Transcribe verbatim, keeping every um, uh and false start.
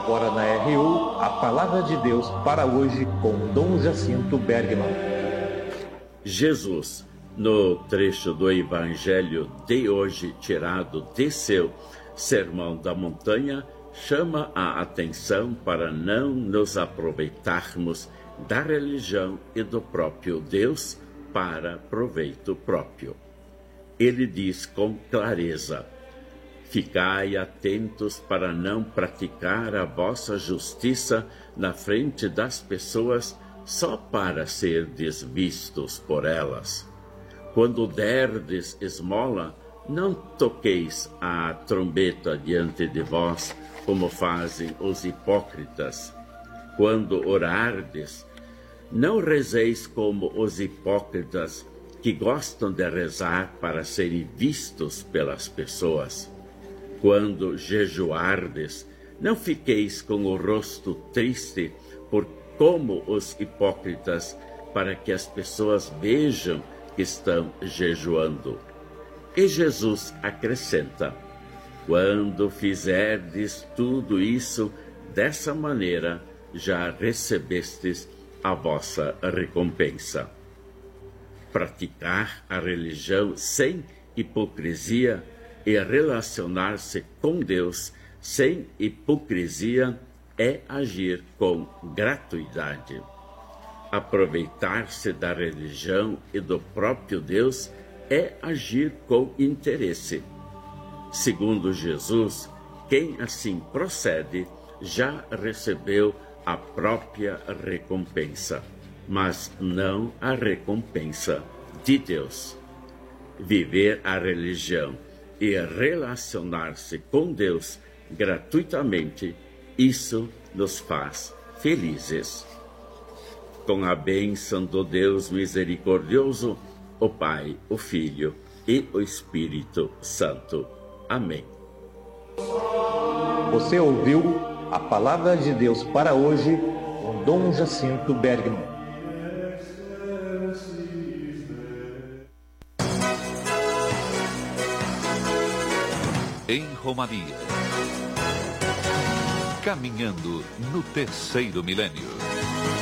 agora na R U, a Palavra de Deus para hoje com Dom Jacinto Bergman. Jesus, no trecho do Evangelho de hoje tirado de seu Sermão da Montanha, chama a atenção para não nos aproveitarmos da religião e do próprio Deus para proveito próprio. Ele diz com clareza: ficai atentos para não praticar a vossa justiça na frente das pessoas só para serdes vistos por elas. Quando derdes esmola, não toqueis a trombeta diante de vós, como fazem os hipócritas. Quando orardes, não rezeis como os hipócritas, que gostam de rezar para serem vistos pelas pessoas. Quando jejuardes, não fiqueis com o rosto triste, por como os hipócritas, para que as pessoas vejam que estão jejuando. E Jesus acrescenta: quando fizerdes tudo isso dessa maneira, já recebestes a vossa recompensa. Praticar a religião sem hipocrisia e relacionar-se com Deus sem hipocrisia é agir com gratuidade. Aproveitar-se da religião e do próprio Deus é agir com interesse. Segundo Jesus, quem assim procede já recebeu a própria recompensa, mas não a recompensa de Deus. Viver a religião e relacionar-se com Deus gratuitamente, isso nos faz felizes. Com a bênção do Deus misericordioso, o Pai, o Filho e o Espírito Santo. Amém. Você ouviu a Palavra de Deus para hoje com Dom Jacinto Bergman. Em Romaria, caminhando no terceiro milênio.